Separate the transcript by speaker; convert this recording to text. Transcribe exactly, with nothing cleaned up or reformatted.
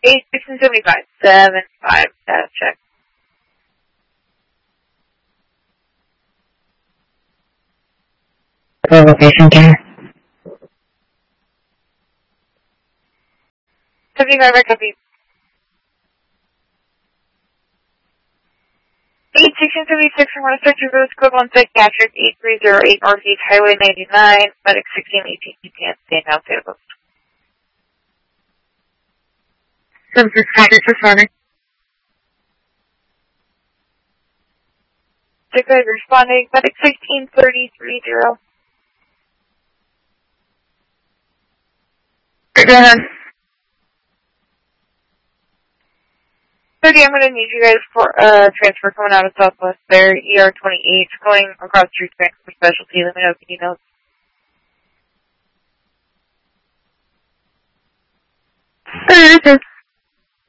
Speaker 1: eight six and seventy-five. seven five, status check.
Speaker 2: Full location care.
Speaker 1: seventy-five, I copy. eight six and seventy-six, I'm going to start your road scope on site, Patrick, eight three zero eight Northeast Highway ninety-nine, medic sixteen eighteen, P P M, stand down, stand post.
Speaker 2: seven six Patrick, responding.
Speaker 1: six five responding, medic sixteen thirty three zero.
Speaker 2: Go ahead.
Speaker 1: thirty, I'm going to need you guys for uh, transfer coming out of Southwest there, E R twenty-eight, going across the street bank for specialty. Let me know if you need notes.
Speaker 2: Alright,